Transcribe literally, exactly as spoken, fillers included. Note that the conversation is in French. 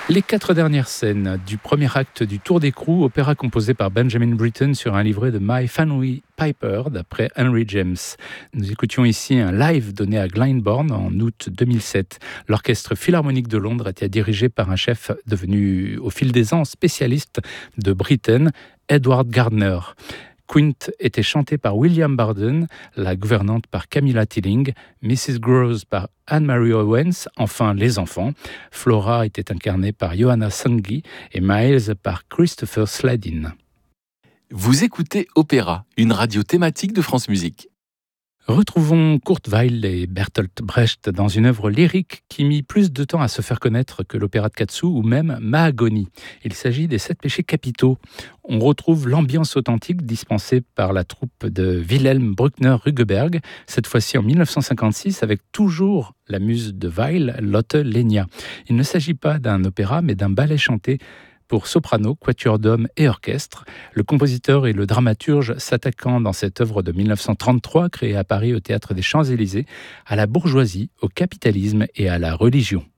Les quatre dernières scènes du premier acte du Tour d'écrou, opéra composé par Benjamin Britten sur un livret de My Family Piper d'après Henry James. Nous écoutions ici un live donné à Glyndebourne en août deux mille sept. L'orchestre philharmonique de Londres était dirigé par un chef devenu au fil des ans spécialiste de Britten, Edward Gardner. Quint était chanté par William Barden, la gouvernante par Camilla Tilling, missus Groves par Anne-Marie Owens, enfin les enfants. Flora était incarnée par Johanna Sungli et Miles par Christopher Sladin. Vous écoutez Opéra, une radio thématique de France Musique. Retrouvons Kurt Weill et Bertolt Brecht dans une œuvre lyrique qui mit plus de temps à se faire connaître que l'opéra de Katsu ou même Mahagoni. Il s'agit des sept péchés capitaux. On retrouve l'ambiance authentique dispensée par la troupe de Wilhelm Bruckner-Rugeberg, cette fois-ci en dix-neuf cent cinquante-six avec toujours la muse de Weill, Lotte Lenya. Il ne s'agit pas d'un opéra mais d'un ballet chanté pour soprano, quatuor d'hommes et orchestre. Le compositeur et le dramaturge s'attaquant dans cette œuvre de dix-neuf cent trente-trois, créée à Paris au Théâtre des Champs-Élysées, à la bourgeoisie, au capitalisme et à la religion.